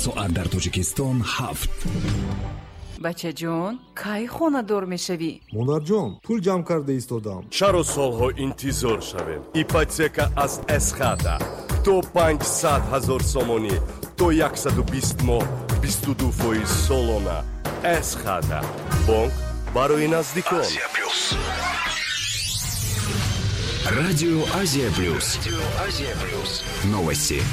соат дар Тоҷикистон 7. бачаҷон, кай хонадор мешавӣ? монарҷон, пул ҷамъ карда истодам. чаро солҳо интизор шавем? ипотека аз эсхата то 500 000 сомонӣ то 120 моҳ 22% солона. эсхата бонк барои наздикон. Радио Азия Плюс. Новости.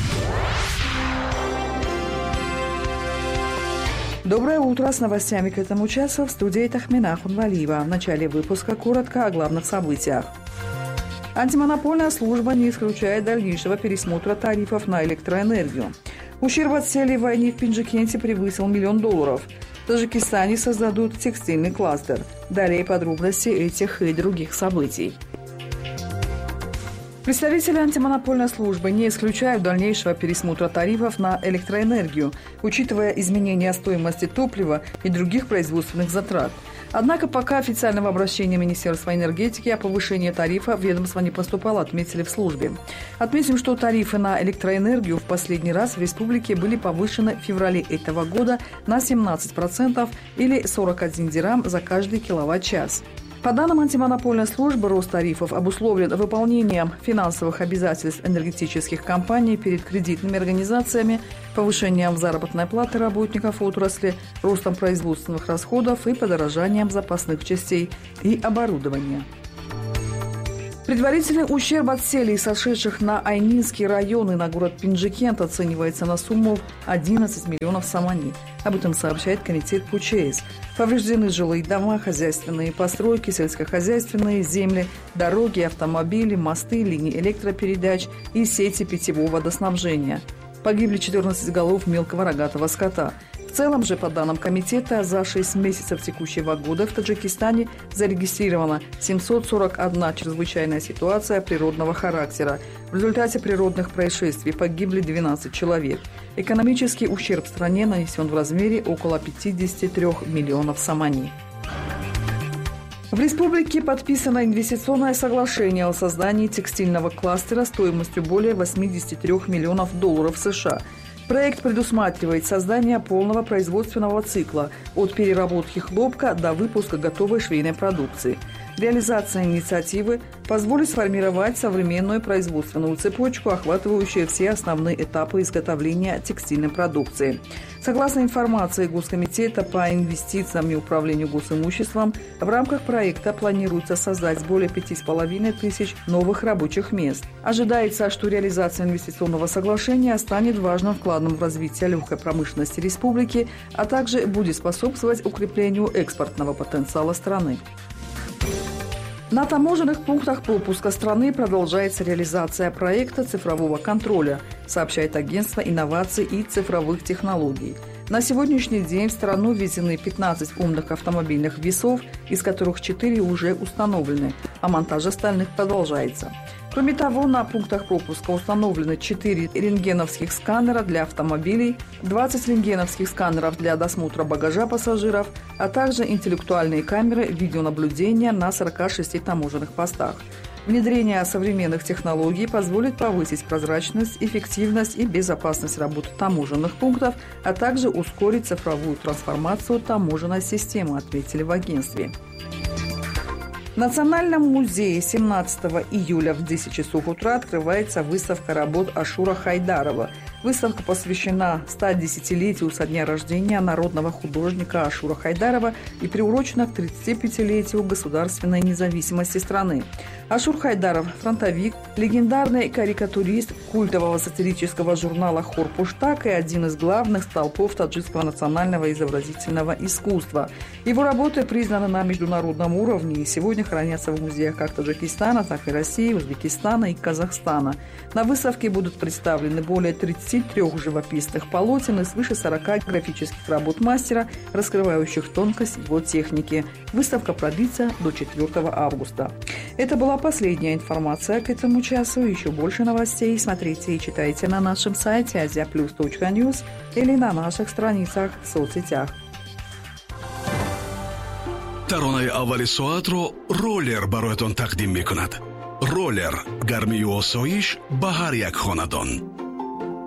Доброе утро. С новостями к этому часу в студии Тахмина Хунвалиева. В начале выпуска коротко о главных событиях. Антимонопольная служба не исключает дальнейшего пересмотра тарифов на электроэнергию. Ущерб от селей в войне в Пинджикенте превысил $1 миллион. В Таджикистане создадут текстильный кластер. Далее подробности этих и других событий. Представители антимонопольной службы не исключают дальнейшего пересмотра тарифов на электроэнергию, учитывая изменения стоимости топлива и других производственных затрат. Однако пока официального обращения Министерства энергетики о повышении тарифа ведомство не поступало, отметили в службе. Отметим, что тарифы на электроэнергию в последний раз в республике были повышены в феврале этого года на 17% или 41 дирхам за каждый киловатт-час. По данным антимонопольной службы, рост тарифов обусловлен выполнением финансовых обязательств энергетических компаний перед кредитными организациями, повышением заработной платы работников отрасли, ростом производственных расходов и подорожанием запасных частей и оборудования. Предварительный ущерб от селей, сошедших на Айнинский район и на город Пинджикент, оценивается на сумму 11 миллионов сомони. Об этом сообщает комитет по ЧС. Повреждены жилые дома, хозяйственные постройки, сельскохозяйственные земли, дороги, автомобили, мосты, линии электропередач и сети питьевого водоснабжения. Погибли 14 голов мелкого рогатого скота. В целом же, по данным комитета, за 6 месяцев текущего года в Таджикистане зарегистрирована 741 чрезвычайная ситуация природного характера. В результате природных происшествий погибли 12 человек. Экономический ущерб стране нанесен в размере около 53 миллионов сомони. В республике подписано инвестиционное соглашение о создании текстильного кластера стоимостью более $83 миллионов США. Проект предусматривает создание полного производственного цикла от переработки хлопка до выпуска готовой швейной продукции. Реализация инициативы позволит сформировать современную производственную цепочку, охватывающую все основные этапы изготовления текстильной продукции. Согласно информации Госкомитета по инвестициям и управлению госимуществом, в рамках проекта планируется создать более 5500 новых рабочих мест. Ожидается, что реализация инвестиционного соглашения станет важным вкладом в развитие легкой промышленности республики, а также будет способствовать укреплению экспортного потенциала страны. На таможенных пунктах пропуска страны продолжается реализация проекта цифрового контроля, сообщает агентство инноваций и цифровых технологий. На сегодняшний день в страну ввезены 15 умных автомобильных весов, из которых 4 уже установлены, а монтаж остальных продолжается. Кроме того, на пунктах пропуска установлены 4 рентгеновских сканера для автомобилей, 20 рентгеновских сканеров для досмотра багажа пассажиров, а также интеллектуальные камеры видеонаблюдения на 46 таможенных постах. Внедрение современных технологий позволит повысить прозрачность, эффективность и безопасность работы таможенных пунктов, а также ускорить цифровую трансформацию таможенной системы, отметили в агентстве. В Национальном музее 17 июля в 10 часов утра открывается выставка работ Ашура Хайдарова. Выставка посвящена 110-летию со дня рождения народного художника Ашура Хайдарова и приурочена к 35-летию государственной независимости страны. Ашур Хайдаров – фронтовик, легендарный карикатурист культового сатирического журнала «Хор-Пуштак» и один из главных столпов таджикского национального изобразительного искусства. Его работы признаны на международном уровне и сегодня хранятся в музеях как Таджикистана, так и России, Узбекистана и Казахстана. На выставке будут представлены более 33 живописных полотен и свыше 40 графических работ мастера, раскрывающих тонкость его техники. Выставка продлится до 4 августа. Это была последняя информация к этому часу. Еще больше новостей смотрите и читайте на нашем сайте asiaplus.news или на наших страницах в соцсетях. таронаи аввали соатро роллер бароятон тақдим мекунад. роллер гармию осоиш ба ҳар як хонадон.